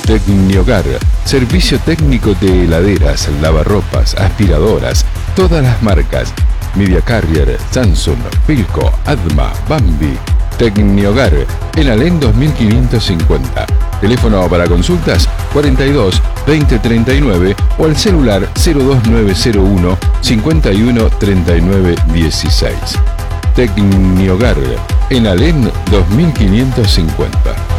Tecniogar, servicio técnico de heladeras, lavarropas, aspiradoras, todas las marcas. Media Carrier, Samsung, Philco, Adma, Bambi. Tecniogar, en Alén 2550. Teléfono para consultas 42 20 39 o el celular 02901 51 39 16. Tecniogar, en Alén 2550.